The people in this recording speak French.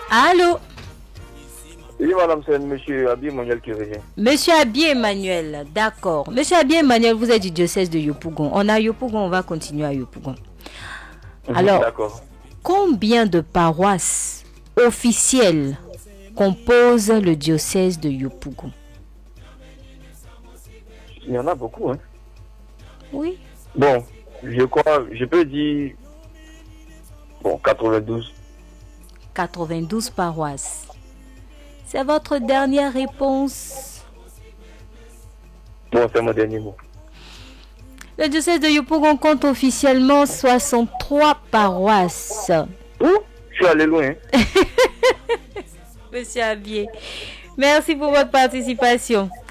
Allô? Oui, madame, c'est monsieur Abi Emmanuel qui revient. Monsieur Abi Emmanuel, d'accord. Monsieur Abi Emmanuel, vous êtes du diocèse de Yopougon. On a Yopougon, on va continuer à Yopougon. Alors, D'accord. combien de paroisses officielles composent le diocèse de Yopougon? Il y en a beaucoup, hein. Oui. Bon, je crois, je peux dire, bon, 92. 92 paroisses. C'est votre dernière réponse? Bon, c'est mon dernier mot. Le diocèse de Yopougon compte officiellement 63 paroisses. Ouh, je suis allé loin. Monsieur Abier, merci pour votre participation.